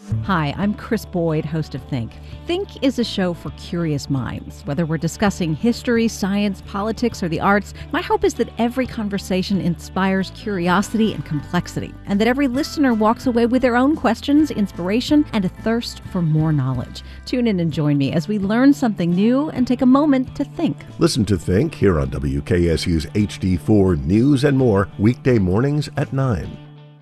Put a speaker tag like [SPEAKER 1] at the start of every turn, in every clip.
[SPEAKER 1] Hi, I'm Chris Boyd, host of Think. Think is a show for curious minds. Whether we're discussing history, science, politics, or the arts, my hope is that every conversation inspires curiosity and complexity, and that every listener walks away with their own questions, inspiration, and a thirst for more knowledge. Tune in and join me as we learn something new and take a moment to think.
[SPEAKER 2] Listen to Think here on WKSU's HD4 News and More, weekday mornings at 9.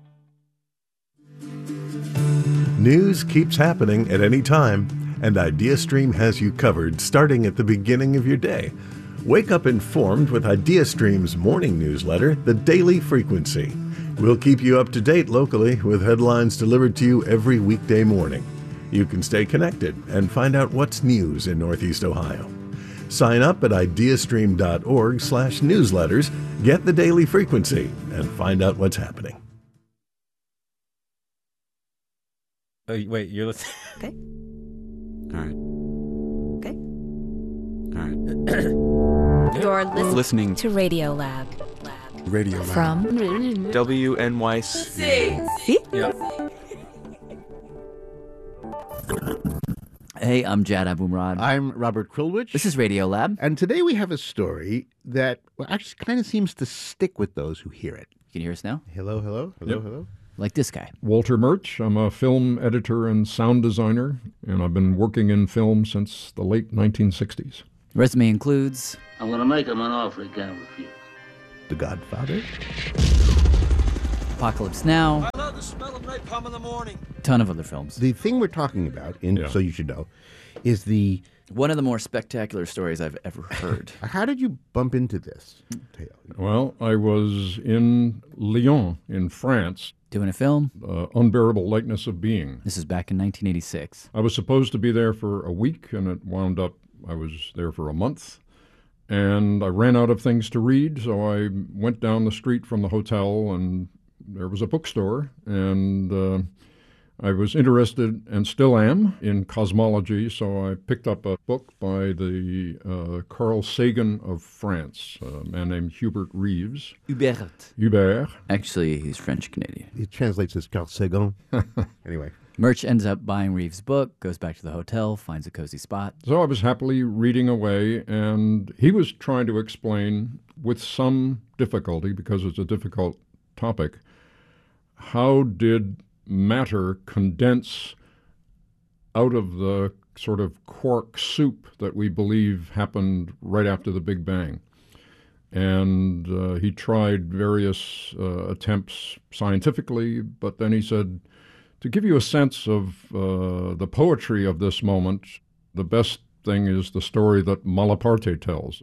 [SPEAKER 2] News keeps happening at any time, and IdeaStream has you covered starting at the beginning of your day. Wake up informed with IdeaStream's morning newsletter, The Daily Frequency. We'll keep you up to date locally with headlines delivered to you every weekday morning. You can stay connected and find out what's news in Northeast Ohio. Sign up at ideastream.org/newsletters, get The Daily Frequency, and find out what's happening.
[SPEAKER 3] Oh, wait, you're listening.
[SPEAKER 4] Okay.
[SPEAKER 3] All right.
[SPEAKER 4] Okay.
[SPEAKER 3] All right.
[SPEAKER 4] You're
[SPEAKER 3] Listening
[SPEAKER 4] to Radio Lab.
[SPEAKER 3] Radio Lab.
[SPEAKER 4] From
[SPEAKER 3] WNYC.
[SPEAKER 4] See?
[SPEAKER 3] Yep.
[SPEAKER 5] Hey, I'm Jad Abumrad.
[SPEAKER 6] I'm Robert Krulwich.
[SPEAKER 5] This is Radio Lab.
[SPEAKER 6] And today we have a story that actually kind of seems to stick with those who hear it.
[SPEAKER 5] You can hear us now?
[SPEAKER 6] Hello, hello, hello,
[SPEAKER 7] Yep.
[SPEAKER 6] hello.
[SPEAKER 5] Like this guy.
[SPEAKER 7] Walter Murch. I'm a film editor and sound designer, and I've been working in film since the late 1960s.
[SPEAKER 5] Resume includes
[SPEAKER 8] I'm going to make him an offer he can't refuse.
[SPEAKER 6] The Godfather.
[SPEAKER 5] Apocalypse Now,
[SPEAKER 9] I love the smell of napalm in the morning.
[SPEAKER 5] a ton of other films.
[SPEAKER 6] The thing we're talking about, so you should know, is
[SPEAKER 5] One of the more spectacular stories I've ever heard.
[SPEAKER 6] how did you bump into this?
[SPEAKER 7] Well, I was in Lyon, in France,
[SPEAKER 5] Doing a film.
[SPEAKER 7] Unbearable Lightness of Being.
[SPEAKER 5] This is back in 1986.
[SPEAKER 7] I was supposed to be there for a week, and it wound up I was there for a month. And I ran out of things to read, so I went down the street from the hotel, and there was a bookstore, and I was interested, and still am, in cosmology, so I picked up a book by the Carl Sagan of France, a man named Hubert Reeves. Hubert.
[SPEAKER 5] Actually, he's French-Canadian.
[SPEAKER 6] It translates as Carl Sagan. Anyway.
[SPEAKER 5] Murch ends up buying Reeves' book, goes back to the hotel, finds a cozy spot.
[SPEAKER 7] So I was happily reading away, and he was trying to explain, with some difficulty, because it's a difficult topic, how did matter condense out of the sort of quark soup that we believe happened right after the Big Bang. And he tried various attempts scientifically, but then he said, to give you a sense of the poetry of this moment, the best thing is the story that Malaparte tells.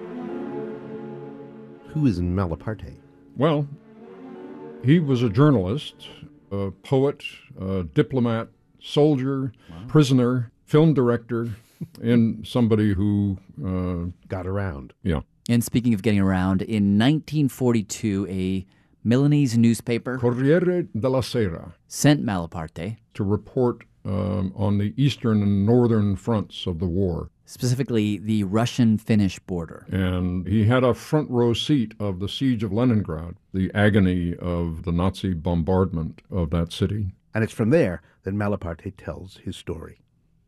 [SPEAKER 6] Who is Malaparte?
[SPEAKER 7] Well, he was a journalist, a poet, a diplomat, soldier, prisoner, film director, and somebody who
[SPEAKER 6] got around.
[SPEAKER 7] Yeah.
[SPEAKER 5] And speaking of getting around, in 1942, a Milanese newspaper,
[SPEAKER 7] Corriere della Sera,
[SPEAKER 5] sent Malaparte
[SPEAKER 7] to report on the eastern and northern fronts of the war.
[SPEAKER 5] Specifically, the Russian-Finnish border.
[SPEAKER 7] And he had a front row seat of the siege of Leningrad, the agony of the Nazi bombardment of that city.
[SPEAKER 6] And it's from there that Malaparte tells his story.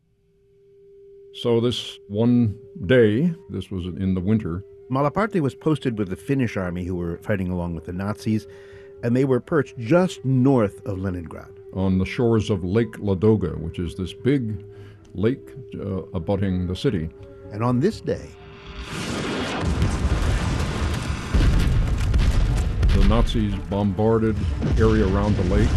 [SPEAKER 7] So this one day, this was in the winter,
[SPEAKER 6] Malaparte was posted with the Finnish army who were fighting along with the Nazis, and they were perched just north of Leningrad.
[SPEAKER 7] On the shores of Lake Ladoga, which is this big lake abutting the city.
[SPEAKER 6] And on this day,
[SPEAKER 7] the Nazis bombarded the area around the lake.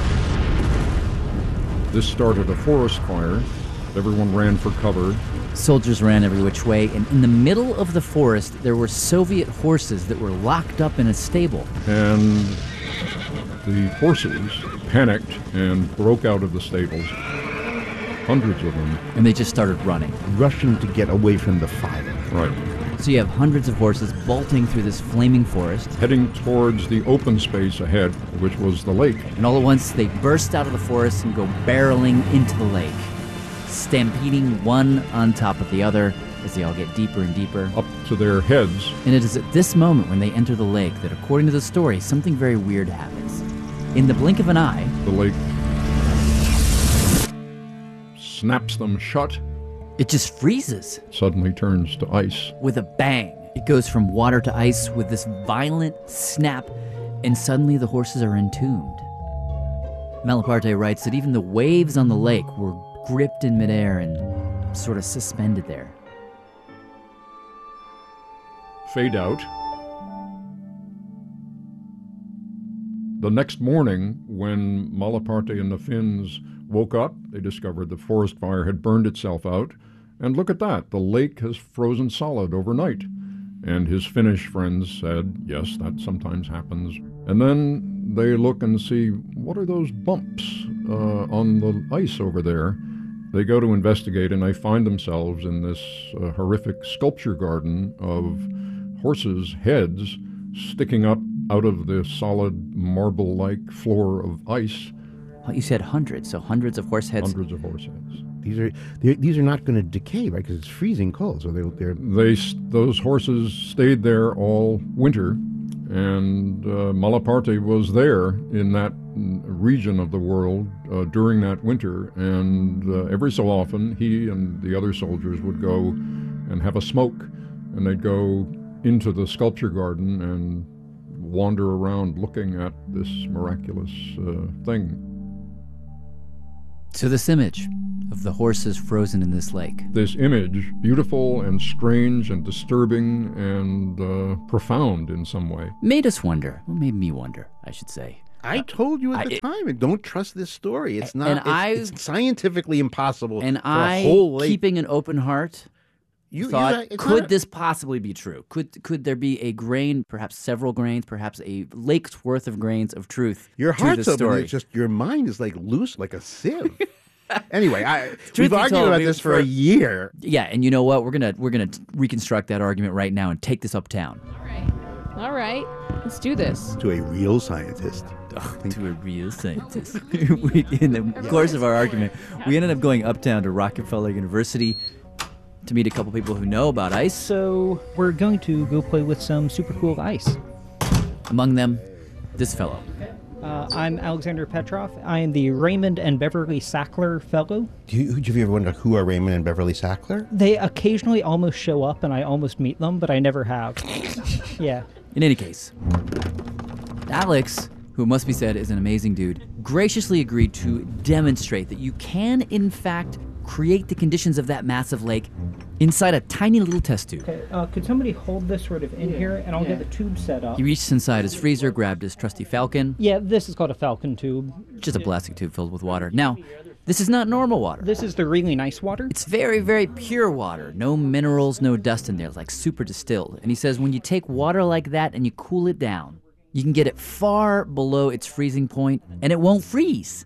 [SPEAKER 7] This started a forest fire. Everyone ran for cover.
[SPEAKER 5] Soldiers ran every which way, and in the middle of the forest, there were Soviet horses that were locked up in a stable.
[SPEAKER 7] And the horses panicked and broke out of the stables, hundreds of them.
[SPEAKER 5] And they just started running.
[SPEAKER 6] Rushing to get away from the fire.
[SPEAKER 7] Right.
[SPEAKER 5] So you have hundreds of horses bolting through this flaming forest.
[SPEAKER 7] Heading towards the open space ahead, which was the lake.
[SPEAKER 5] And all at once, they burst out of the forest and go barreling into the lake, stampeding one on top of the other as they all get deeper and deeper.
[SPEAKER 7] Up to their heads.
[SPEAKER 5] And it is at this moment when they enter the lake that, according to the story, something very weird happens. In the blink of an eye,
[SPEAKER 7] the lake snaps them shut,
[SPEAKER 5] It just freezes
[SPEAKER 7] suddenly turns to ice.
[SPEAKER 5] with a bang. It goes from water to ice with this violent snap, and suddenly the horses are entombed. Malaparte writes that even the waves on the lake were gripped in midair and sort of suspended there.
[SPEAKER 7] Fade out. The next morning, when Malaparte and the Finns woke up, they discovered the forest fire had burned itself out. And look at that, the lake has frozen solid overnight. And his Finnish friends said, yes, that sometimes happens. And then they look and see, what are those bumps on the ice over there? They go to investigate, and they find themselves in this horrific sculpture garden of horses' heads sticking up out of the solid marble-like floor of ice.
[SPEAKER 5] Well, you said hundreds, so hundreds of horse heads.
[SPEAKER 7] Hundreds of horse heads.
[SPEAKER 6] These are not going to decay, right? Because it's freezing cold, so they're
[SPEAKER 7] Those horses stayed there all winter, and Malaparte was there in that region of the world during that winter, and every so often he and the other soldiers would go and have a smoke, and they'd go into the sculpture garden and wander around looking at this miraculous thing.
[SPEAKER 5] So this image of the horses frozen in this lake.
[SPEAKER 7] This image, beautiful and strange and disturbing and profound in some way.
[SPEAKER 5] Made us wonder. Well, made me wonder, I should say.
[SPEAKER 6] I told you at the time, and don't trust this story. It's not. It's scientifically impossible.
[SPEAKER 5] And
[SPEAKER 6] for a whole lake.
[SPEAKER 5] Keeping an open heart, thought, could this possibly be true? Could there be a grain, perhaps several grains, perhaps a lake's worth of grains of truth?
[SPEAKER 6] Your
[SPEAKER 5] to
[SPEAKER 6] heart's
[SPEAKER 5] this
[SPEAKER 6] open.
[SPEAKER 5] story?
[SPEAKER 6] It's just your mind is like loose, like a sieve. Anyway,
[SPEAKER 5] Truth
[SPEAKER 6] we've
[SPEAKER 5] be
[SPEAKER 6] argued
[SPEAKER 5] told,
[SPEAKER 6] about this for a year.
[SPEAKER 5] Yeah, and you know what? We're gonna reconstruct that argument right now and take this uptown.
[SPEAKER 10] All right, let's do this.
[SPEAKER 6] To a real scientist.
[SPEAKER 5] To a real scientist. In the course of our argument, we ended up going uptown to Rockefeller University to meet a couple people who know about ice.
[SPEAKER 11] So we're going to go play with some super cool ice.
[SPEAKER 5] Among them, this fellow.
[SPEAKER 11] I'm Alexander Petrov. I am the Raymond and Beverly Sackler Fellow.
[SPEAKER 6] Have you ever wondered who are Raymond and Beverly Sackler?
[SPEAKER 11] They occasionally almost show up, and I almost meet them, but I never have. Yeah.
[SPEAKER 5] In any case, Alex, who must be said is an amazing dude, graciously agreed to demonstrate that you can, in fact, create the conditions of that massive lake inside a tiny little test tube.
[SPEAKER 11] Okay, could somebody hold this sort of in here, and I'll get the tube set up.
[SPEAKER 5] He reached inside his freezer, grabbed his trusty Falcon.
[SPEAKER 11] Yeah, this is called a Falcon tube.
[SPEAKER 5] Just a plastic tube filled with water. Now, this is not normal water.
[SPEAKER 11] This is the really nice water.
[SPEAKER 5] It's very, very pure water. No minerals, no dust in there. It's like super distilled. And he says when you take water like that and you cool it down, you can get it far below its freezing point, and it won't freeze.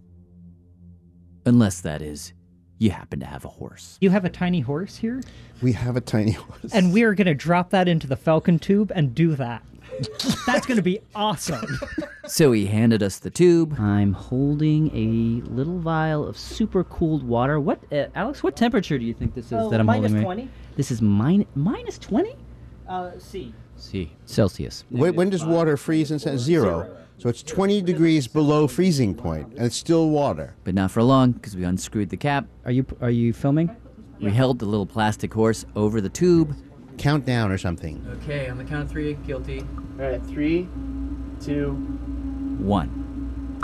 [SPEAKER 5] Unless, that is, you happen to have a horse.
[SPEAKER 11] You have a tiny horse here?
[SPEAKER 6] We have a tiny horse.
[SPEAKER 11] And we are going to drop that into the Falcon tube and do that. That's going to be awesome.
[SPEAKER 5] So he handed us the tube. I'm holding a little vial of super cooled water. What, Alex, what temperature do you think this is that I'm holding?
[SPEAKER 11] Minus 20.
[SPEAKER 5] This is minus 20? C. Celsius.
[SPEAKER 6] When does water freeze? Zero. So it's 20 degrees below freezing point, and it's still water.
[SPEAKER 5] But not for long, because we unscrewed the cap.
[SPEAKER 11] Are you filming?
[SPEAKER 5] We held the little plastic horse over the tube.
[SPEAKER 6] Count down or something.
[SPEAKER 5] Okay, on the count of three, guilty.
[SPEAKER 12] All right, 3, 2,
[SPEAKER 5] 1.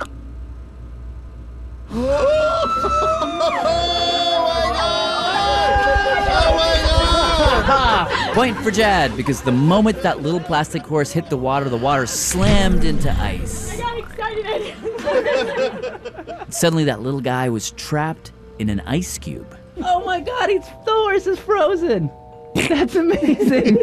[SPEAKER 5] Point for Jad, because the moment that little plastic horse hit the water slammed into ice.
[SPEAKER 10] I got excited.
[SPEAKER 5] Suddenly that little guy was trapped in an ice cube.
[SPEAKER 11] Oh my God, the horse is frozen. That's amazing.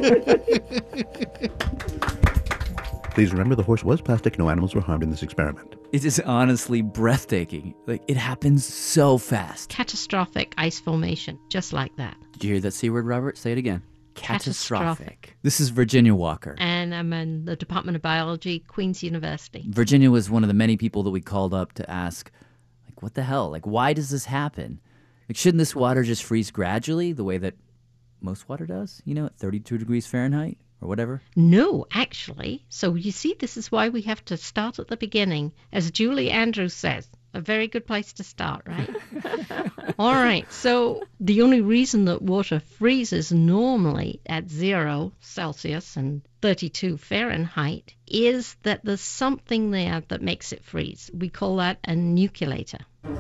[SPEAKER 6] Please remember the horse was plastic. No animals were harmed in this experiment.
[SPEAKER 5] It is honestly breathtaking. Like, it happens so fast.
[SPEAKER 4] Catastrophic ice formation, just like that.
[SPEAKER 5] Did you hear that C word, Robert? Say it again. Catastrophic. This is Virginia Walker.
[SPEAKER 4] And I'm in the Department of Biology, Queen's University.
[SPEAKER 5] Virginia was one of the many people that we called up to ask, like, what the hell? Like, why does this happen? Like, shouldn't this water just freeze gradually the way that most water does? You know, at 32 degrees Fahrenheit or whatever?
[SPEAKER 4] No, actually. So you see, this is why we have to start at the beginning. As Julie Andrews says, A very good place to start, right? All right. So the only reason that water freezes normally at 0 Celsius and 32 Fahrenheit is that there's something there that makes it freeze. We call that a nucleator.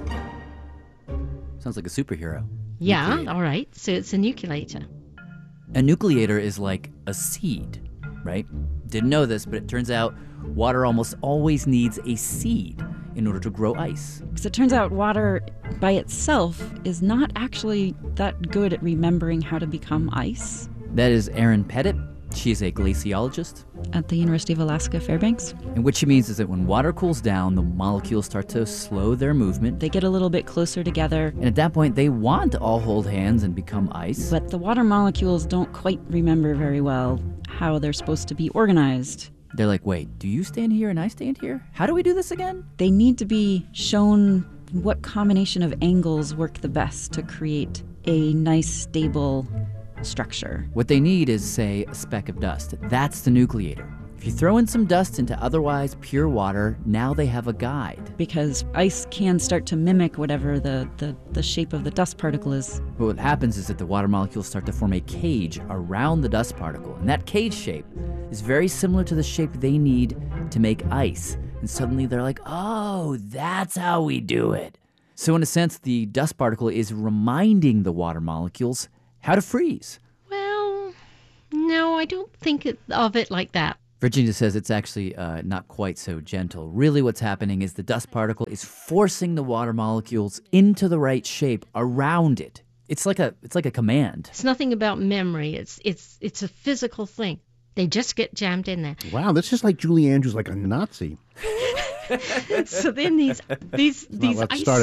[SPEAKER 5] Sounds like a superhero.
[SPEAKER 4] Yeah,
[SPEAKER 5] Nucleator.
[SPEAKER 4] all right. So it's a nucleator.
[SPEAKER 5] A nucleator is like a seed, right? Didn't know this, but it turns out water almost always needs a seed in order to grow ice.
[SPEAKER 13] Because it turns out water by itself is not actually that good at remembering how to become ice.
[SPEAKER 5] That is Erin Pettit. She's a glaciologist
[SPEAKER 13] at the University of Alaska Fairbanks.
[SPEAKER 5] And what she means is that when water cools down, the molecules start to slow their movement.
[SPEAKER 13] They get a little bit closer together.
[SPEAKER 5] And at that point, they want to all hold hands and become ice.
[SPEAKER 13] But the water molecules don't quite remember very well how they're supposed to be organized.
[SPEAKER 5] They're like, wait, do you stand here and I stand here? How do we do this again?
[SPEAKER 13] They need to be shown what combination of angles work the best to create a nice, stable structure.
[SPEAKER 5] What they need is, say, a speck of dust. That's the nucleator. If you throw in some dust into otherwise pure water, now they have a guide.
[SPEAKER 13] Because ice can start to mimic whatever the shape of the dust particle is.
[SPEAKER 5] But what happens is that the water molecules start to form a cage around the dust particle. And that cage shape is very similar to the shape they need to make ice. And suddenly they're like, oh, that's how we do it. So in a sense, the dust particle is reminding the water molecules how to freeze.
[SPEAKER 4] Well, no, I don't think of it like that.
[SPEAKER 5] Virginia says it's actually not quite so gentle. Really what's happening is the dust particle is forcing the water molecules into the right shape around it. It's like a command.
[SPEAKER 4] It's nothing about memory. It's a physical thing. They just get jammed in there.
[SPEAKER 6] Wow, that's just like Julie Andrews, like a Nazi.
[SPEAKER 4] So then these
[SPEAKER 6] let's
[SPEAKER 4] ice
[SPEAKER 6] start